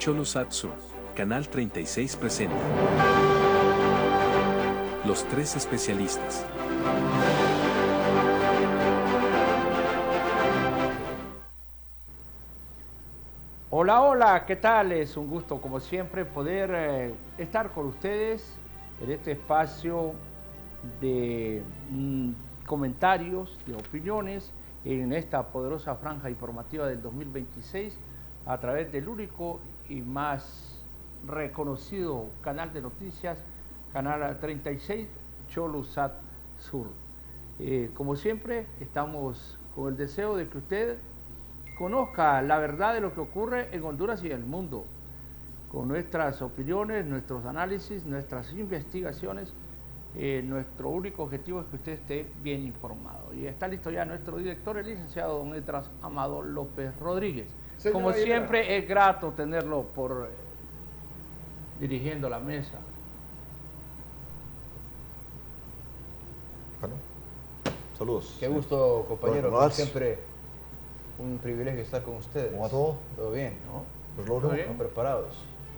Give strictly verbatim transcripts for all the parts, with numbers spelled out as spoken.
Cholosat Sur, Canal treinta y seis presenta Los Tres Especialistas. Hola, hola, ¿qué tal? Es un gusto, como siempre, poder eh, estar con ustedes en este espacio de mm, comentarios, de opiniones, en esta poderosa franja informativa del dos mil veintiséis, a través del único y más reconocido canal de noticias, Canal treinta y seis, Cholosat Sur. Eh, como siempre, estamos con el deseo de que usted conozca la verdad de lo que ocurre en Honduras y en el mundo, con nuestras opiniones, nuestros análisis, nuestras investigaciones. Eh, nuestro único objetivo es que usted esté bien informado. Y está listo ya nuestro director, el licenciado don Edras Amado López Rodríguez. Señora Como siempre, Ira. Es grato tenerlo por eh, dirigiendo la mesa. Bueno, saludos. Qué gusto, compañero. Bueno, Como siempre, un privilegio estar con ustedes. ¿Cómo va todo? Todo bien, ¿no? Pues lo ¿Todo bien? ¿No? Preparados.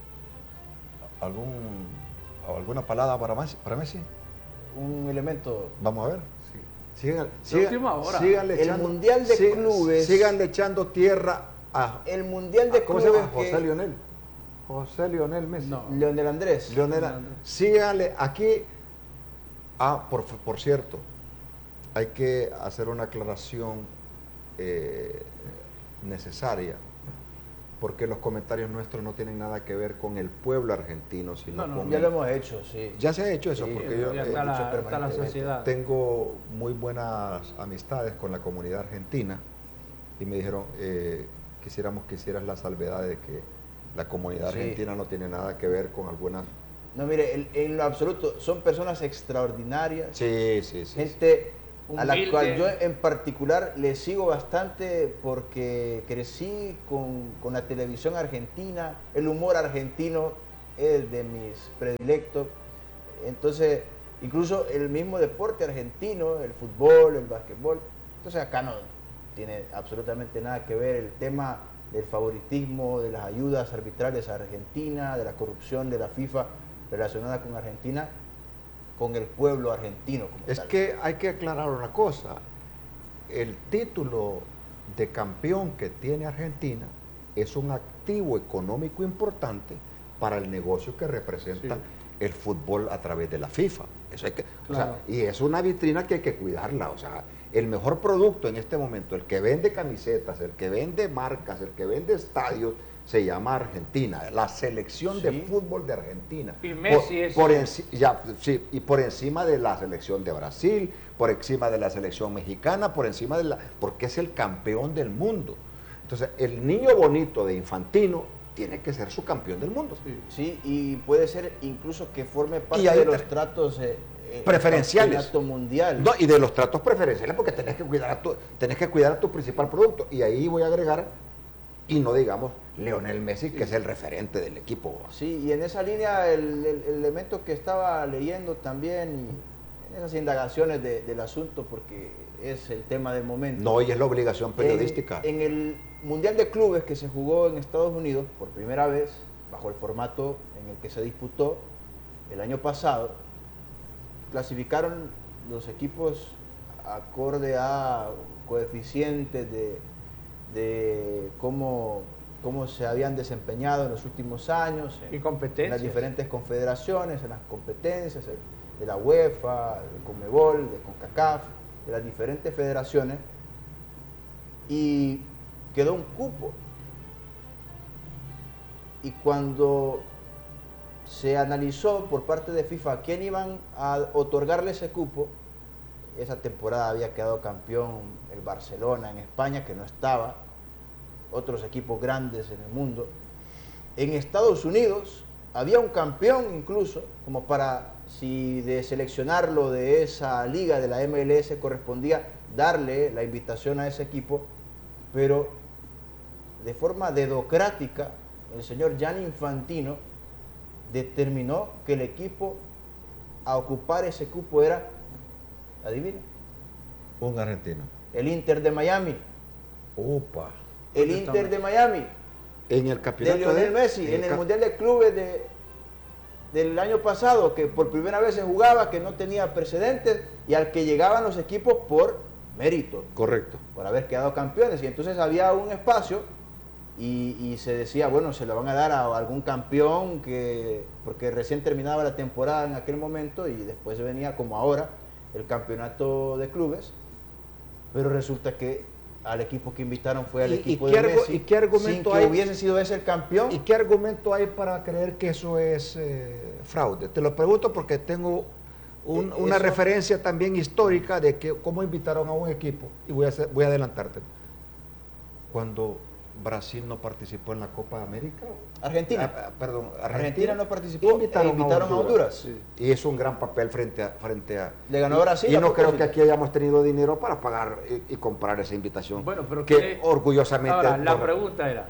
¿Algún, ¿Alguna palabra para Messi? Para Messi? Un elemento. Vamos a ver. Sí. Sigan, sigan, sigan el echando, Mundial de sigan, Clubes. Sigan echando tierra a... El Mundial de a, ¿Cómo Clubes. se llama? José que... Lionel. José Lionel Messi. No. Leonel Andrés. Leonel Andrés. Síganle aquí. Ah, por, por cierto, hay que hacer una aclaración eh, necesaria, porque los comentarios nuestros no tienen nada que ver con el pueblo argentino, sino no, no, con... Ya el... lo hemos hecho, sí. Ya se ha hecho eso, sí, porque yo ya está, eh, la, está la sociedad. Tengo muy buenas amistades con la comunidad argentina y me dijeron, eh, quisiéramos que hicieras la salvedad de que la comunidad sí. argentina no tiene nada que ver con algunas... No, mire, en, en lo absoluto, son personas extraordinarias. Sí, sí, sí. Gente sí. a la cual yo en particular le sigo bastante porque crecí con, con la televisión argentina, el humor argentino es de mis predilectos. Entonces, incluso el mismo deporte argentino, el fútbol, el básquetbol. Entonces acá no tiene absolutamente nada que ver el tema del favoritismo, de las ayudas arbitrales a Argentina, de la corrupción de la FIFA relacionada con Argentina, con el pueblo argentino. Como es tal. que hay que aclarar una cosa, el título de campeón que tiene Argentina es un activo económico importante para el negocio que representa sí. el fútbol a través de la FIFA. Eso hay que, claro. o sea, y es una vitrina que hay que cuidarla. O sea, el mejor producto en este momento, el que vende camisetas, el que vende marcas, el que vende estadios, se llama Argentina, la selección sí. de fútbol de Argentina. Y Messi es... Por enci ya, sí, y por encima de la selección de Brasil, por encima de la selección mexicana, por encima de la... porque es el campeón del mundo. Entonces, el niño bonito de Infantino tiene que ser su campeón del mundo. Sí, sí y puede ser incluso que forme parte de los tratos... Eh, preferenciales mundial. No, y de los tratos preferenciales, porque tenés que cuidar a tu, tenés que cuidar a tu principal producto. Y ahí voy a agregar, y no digamos Lionel Messi, que sí. es el referente del equipo. Sí, y en esa línea el, el, el elemento que estaba leyendo también, y en esas indagaciones de, del asunto, porque es el tema del momento. No, y es la obligación periodística. En, en el Mundial de Clubes que se jugó en Estados Unidos, por primera vez, bajo el formato en el que se disputó el año pasado, clasificaron los equipos acorde a coeficientes de, de cómo, cómo se habían desempeñado en los últimos años en, y competencias. en las diferentes confederaciones, en las competencias de la UEFA, de Conmebol, de CONCACAF, de las diferentes federaciones, y quedó un cupo. Y cuando se analizó por parte de FIFA a quién iban a otorgarle ese cupo, esa temporada había quedado campeón el Barcelona en España, que no estaba, otros equipos grandes en el mundo. En Estados Unidos había un campeón incluso, como para, si de seleccionarlo de esa liga de la M L S correspondía darle la invitación a ese equipo, pero de forma dedocrática, el señor Gianni Infantino determinó que el equipo a ocupar ese cupo era, adivina, un argentino, el Inter de Miami. Opa. El Inter de Miami. En el de campeonato Lionel Messi, en el ca- Mundial de Clubes de, del año pasado, que por primera vez se jugaba, que no tenía precedentes, y al que llegaban los equipos por mérito, Correcto. por haber quedado campeones. Y entonces había un espacio y, y se decía, bueno, se lo van a dar a algún campeón, que porque recién terminaba la temporada en aquel momento y después venía, como ahora, el campeonato de clubes. Pero resulta que al equipo que invitaron fue al ¿Y- equipo y qué de argu- Messi, y qué argumento sin que hay? hubiese sido ese el campeón. ¿Y qué argumento hay para creer que eso es eh, fraude? Te lo pregunto porque tengo un- Eh, una eso- referencia también histórica de que cómo invitaron a un equipo, y voy a, hacer- voy a adelantarte. Cuando Brasil no participó en la Copa de América, Argentina. ah, ah, perdón, Argentina no participó, invitaron, e invitaron a Honduras. Sí. Y hizo un gran papel frente a... Frente a Le ganó a Brasil, Y a no creo propósito. que aquí hayamos tenido dinero para pagar y, y comprar esa invitación. Bueno, pero que ¿quién es? orgullosamente... Ahora, la no- pregunta era,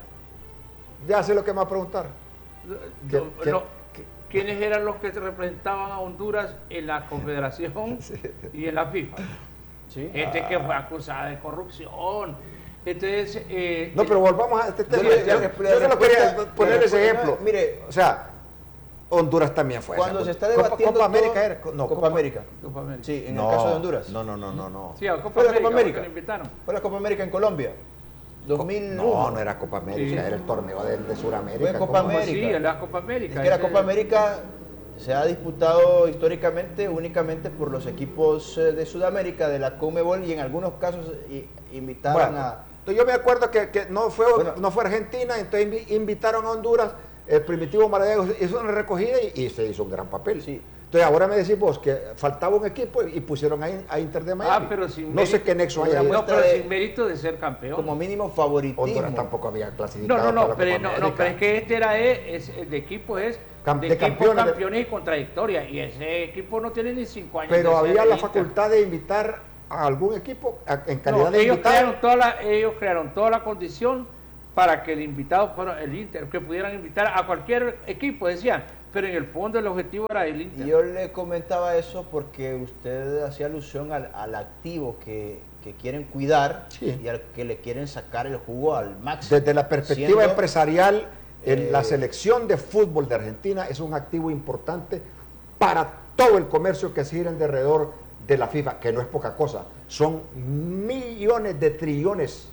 Ya sé lo que me va a preguntar. ¿Qué- no, qué? no, ¿quiénes eran los que representaban a Honduras en la Confederación y en la FIFA? Sí. Gente que fue acusada de corrupción. Entonces, eh, No, pero volvamos a este tema. Sí, yo, la- yo la solo quería respuesta- poner la ese respuesta- ejemplo. mire, o sea, Honduras también fue. Cuando esa. se está Copa- debatiendo Copa América todo- era. No, Copa América. Copa América. Sí, en No, el caso de Honduras. No, no, no, no, no. Sí, a Copa Fue la América, Copa América. porque lo invitaron. Fue la Copa América en Colombia. dos mil uno. No, no era Copa América, Sí. era el torneo de, de Sudamérica. Fue Copa ¿Cómo? América. Sí, en la Copa América. Es que la Ese- Copa América se ha disputado históricamente únicamente por los equipos eh, de Sudamérica, de la Conmebol, y en algunos casos i- invitaron Bueno, a... entonces yo me acuerdo que, que no, fue, Bueno. no fue Argentina, entonces invi- invitaron a Honduras, el Primitivo Maradiaga hizo una recogida y, y se hizo un gran papel. Sí. Entonces ahora me decís vos que faltaba un equipo y, y pusieron a, a Inter de Miami. Ah, pero sin no sé mérito- qué nexo hay Pero ahí. No, muestra pero de- sin mérito de ser campeón. como mínimo favoritismo. Honduras tampoco había clasificado. No, no, para no, la pero, Copa no, no, América. pero es que este era e- es, el de equipo es Cam- de, de equipos campeones de- campeones y contradictoria, y ese equipo no tiene ni cinco años. Pero de había ser la Inter. facultad de invitar a algún equipo a- en calidad No, de ellos invitado. crearon toda la, ellos crearon toda la condición para que el invitado fuera el Inter, que pudieran invitar a cualquier equipo, decían, pero en el fondo el objetivo era el Inter. Y yo le comentaba eso porque usted hacía alusión al, al activo que, que quieren cuidar Sí. y al que le quieren sacar el jugo al máximo. Desde la perspectiva Siendo, empresarial, en eh, la selección de fútbol de Argentina es un activo importante para todo el comercio que se gira alrededor de la FIFA, que no es poca cosa. Son millones de trillones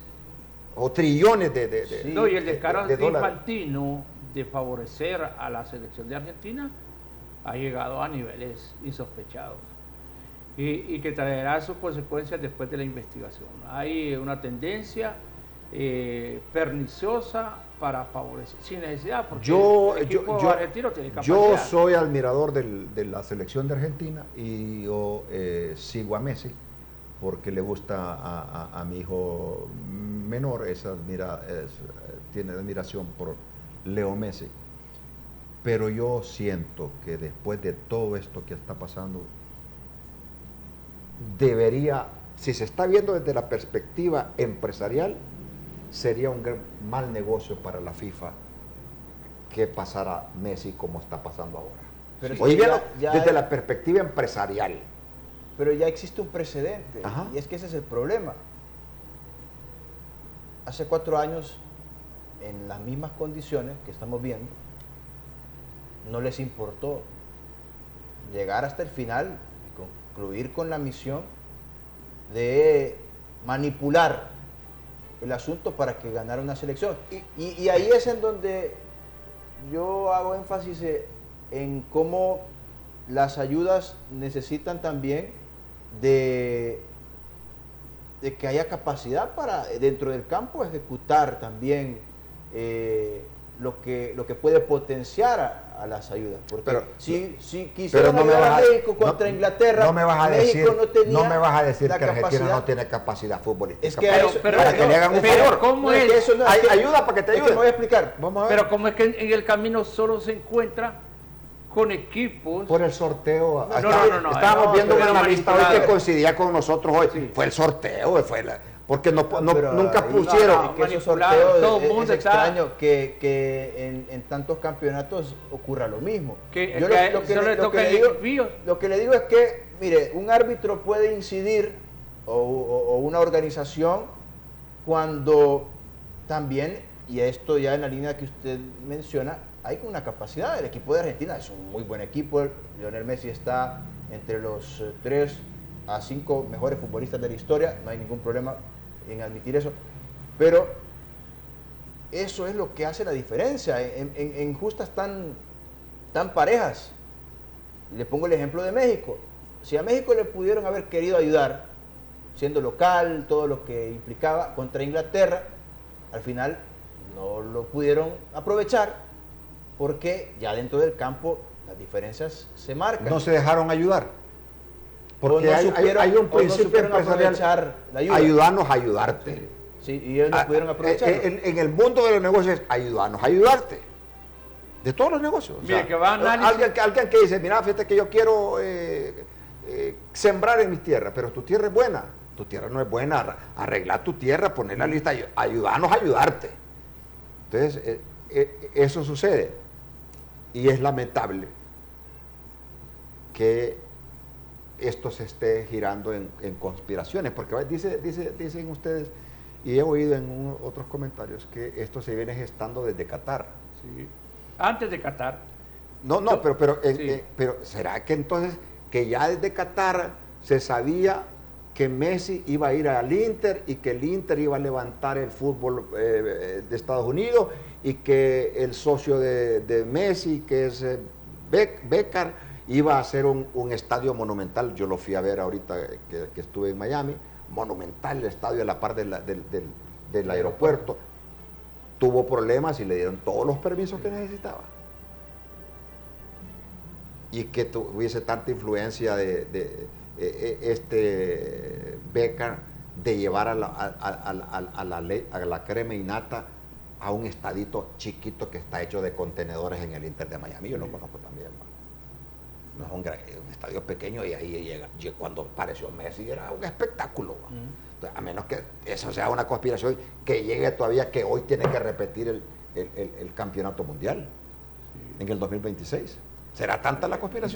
o trillones de, de, de- Sí. No, y el de- descaro de de dólares. Infantino de favorecer a la selección de Argentina ha llegado a niveles insospechados y, y que traerá sus consecuencias después de la investigación. Hay una tendencia eh, perniciosa para favorecer, sin necesidad, porque Yo, el yo, equipo yo- argentino tiene capacidad. yo soy admirador del- de la selección de Argentina y yo eh, sigo a Messi porque le gusta a, a- a mi hijo menor, es admira, es, eh, tiene admiración por Leo Messi. Pero yo siento que después de todo esto que está pasando, debería, si se está viendo desde la perspectiva empresarial, sería un gran, mal negocio para la FIFA que pasara Messi como está pasando ahora. Pero es Oye, que bien, ya- ya desde hay- la perspectiva empresarial. Pero ya existe un precedente, Ajá. y es que ese es el problema. Hace cuatro años, en las mismas condiciones que estamos viendo, no les importó llegar hasta el final y concluir con la misión de manipular el asunto para que ganara una selección. Y, y ahí es en donde yo hago énfasis eh, en cómo las ayudas necesitan también de, de que haya capacidad para dentro del campo ejecutar también eh, lo que lo que puede potenciar a, a las ayudas. Porque Pero- si, si Pero quisieron no me ayudar vas a a, México contra no- Inglaterra, no me vas a México decir, no tenía no me vas a decir la que Argentina capacidad. no tiene capacidad futbolística. Es que para, a Pero- eso- pero- para no, que le hagan un pero favor. ¿cómo no, es es? que eso no- es Ay- que- ayuda para que te es que ayude. me voy a explicar. Vamos a ver. Pero como es que en, en el camino solo se encuentra con equipos. Por el sorteo. No, Está- no, no, no, estábamos no, viendo un pero analista hoy que manipulado. coincidía con nosotros hoy. Sí. Fue el sorteo, fue la- porque no, no- Pero nunca ahí- pusieron. no, es que esos manipulado, sorteos todo el es- mundo es está- extraño que, que en, en tantos campeonanatos ocurra lo mismo. Que- Yo que lo, a- lo que, solo le- le lo toca que el le digo, equipillo. lo que le digo es que, mire, un árbitro puede incidir o, o- o una organización cuando también Y esto ya en la línea que usted menciona, hay una capacidad. El equipo de Argentina es un muy buen equipo. Lionel Messi está entre los eh, tres a cinco mejores futbolistas de la historia. No hay ningún problema en admitir eso. Pero eso es lo que hace la diferencia en, en, en justas tan, tan parejas. Le pongo el ejemplo de México. Si a México le pudieron haber querido ayudar, siendo local, todo lo que implicaba contra Inglaterra, al final no lo pudieron aprovechar porque ya dentro del campo las diferencias se marcan. No se dejaron ayudar. Porque no hay, supieron, hay, hay un principio no empresarial, la ayuda. ayudarnos a ayudarte. Sí, y ellos no Ah, pudieron aprovechar. En, en el mundo de los negocios, ayudarnos a ayudarte. De todos los negocios. O Mire, sea, que va a análisis- alguien, que- alguien que dice, mira, fíjate que yo quiero eh, eh, sembrar en mi tierra, pero tu tierra es buena. Tu tierra no es buena, arra- arreglar tu tierra, poner la lista, ay- ayudarnos a ayudarte. Entonces, eh, eh, eso sucede. Y es lamentable que esto se esté girando en, en conspiraciones, porque dice, dice, dicen ustedes, y he oído en un- otros comentarios, que esto se viene gestando desde Qatar. Sí. Antes de Qatar. No, no, pero, pero, eh, Sí. eh, pero ¿será que entonces que ya desde Qatar se sabía que Messi iba a ir al Inter y que el Inter iba a levantar el fútbol eh, de Estados Unidos y que el socio de, de Messi, que es eh, Beck- Becker, iba a hacer un, un estadio monumental? Yo lo fui a ver ahorita que, que estuve en Miami, monumental el estadio a la par de la- del, del- del aeropuerto. Tuvo problemas y le dieron todos los permisos que necesitaba. Y que tuviese tanta influencia de, de, eh, eh, este Becker de llevar a la, a, a- a- a la, le- a la crema innata a un estadito chiquito que está hecho de contenedores en el Inter de Miami. Yo lo conozco también, ¿no? No es un, gran- un estadio pequeño, y ahí llega, y cuando apareció Messi era un espectáculo, ¿no? Entonces, a menos que eso sea una conspiración que llegue todavía, que hoy tiene que repetir el, el- el- el campeonato mundial en el dos mil veintiséis. ¿Será tanta la conspiración?